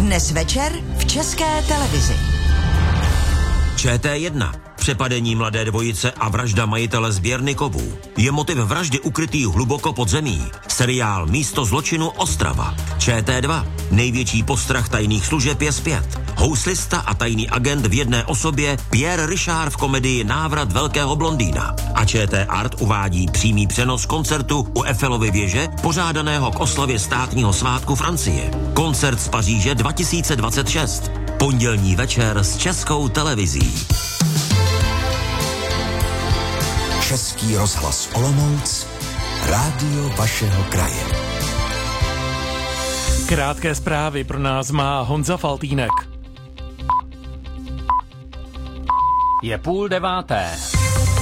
Dnes večer v České televizi. ČT1. Přepadení mladé dvojice a vražda majitele sběrny kovů. Je motiv vraždy ukrytý hluboko pod zemí. Seriál Místo zločinu Ostrava. ČT2. Největší postrach tajných služeb je zpět. Houslista a tajný agent v jedné osobě Pierre Richard v komedii Návrat velkého blondýna. A ČT Art uvádí přímý přenos koncertu u Eiffelovy věže, pořádaného k oslavě státního svátku Francie. Koncert z Paříže 2026. Pondělní večer s Českou televizí. Český rozhlas Olomouc, rádio vašeho kraje. Krátké zprávy pro nás má Honza Faltýnek. Je 8:30.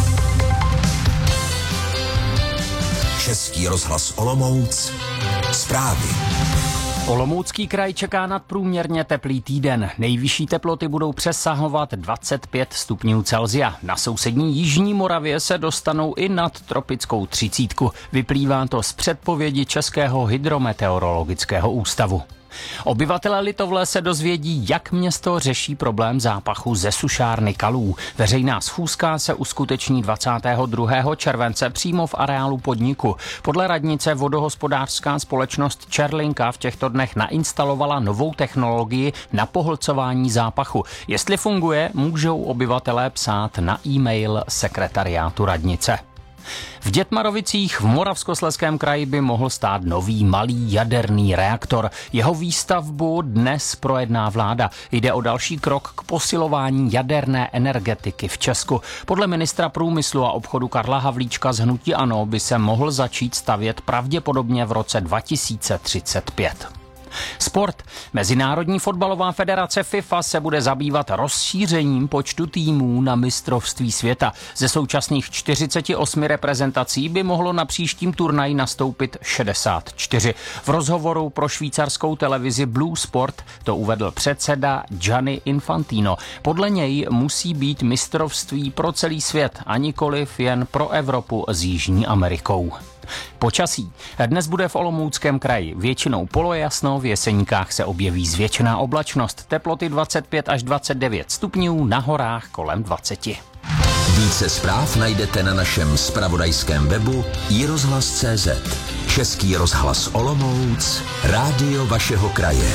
Český rozhlas Olomouc, zprávy. Olomoucký kraj čeká nadprůměrně teplý týden. Nejvyšší teploty budou přesahovat 25 stupňů Celsia. Na sousední Jižní Moravě se dostanou i nad tropickou 30. Vyplývá to z předpovědi Českého hydrometeorologického ústavu. Obyvatelé Litovle se dozvědí, jak město řeší problém zápachu ze sušárny Kalů. Veřejná schůzka se uskuteční 22. července přímo v areálu podniku. Podle radnice vodohospodářská společnost Čerlinka v těchto dnech nainstalovala novou technologii na pohlcování zápachu. Jestli funguje, můžou obyvatelé psát na e-mail sekretariátu radnice. V Dětmarovicích v Moravskoslezském kraji by mohl stát nový malý jaderný reaktor. Jeho výstavbu dnes projedná vláda. Jde o další krok k posilování jaderné energetiky v Česku. Podle ministra průmyslu a obchodu Karla Havlíčka z hnutí ANO by se mohl začít stavět pravděpodobně v roce 2035. Sport. Mezinárodní fotbalová federace FIFA se bude zabývat rozšířením počtu týmů na mistrovství světa. Ze současných 48 reprezentací by mohlo na příštím turnaji nastoupit 64. V rozhovoru pro švýcarskou televizi Blue Sport to uvedl předseda Gianni Infantino. Podle něj musí být mistrovství pro celý svět a nikoliv jen pro Evropu s Jižní Amerikou. Počasí. Dnes bude v Olomouckém kraji většinou polojasno, v Jeseníkách se objeví zvětšená oblačnost, teploty 25 až 29 stupňů, na horách kolem 20. Více zpráv najdete na našem zpravodajském webu iRozhlas.cz. Český rozhlas Olomouc, rádio vašeho kraje.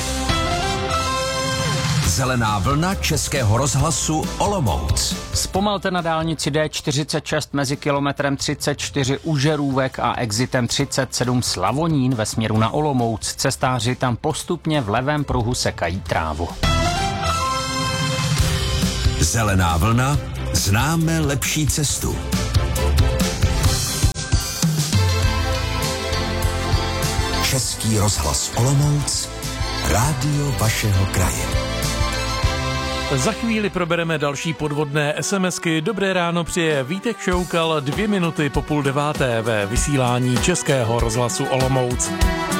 Zelená vlna Českého rozhlasu Olomouc. Zpomalte na dálnici D46 mezi kilometrem 34 u Žerůvek a exitem 37 Slavonín ve směru na Olomouc. Cestáři tam postupně v levém pruhu sekají trávu. Zelená vlna, známe lepší cestu. Český rozhlas Olomouc, rádio vašeho kraje. Za chvíli probereme další podvodné SMSky. Dobré ráno přeje Vítek Šoukal 2 minuty po 8:30 ve vysílání Českého rozhlasu Olomouc.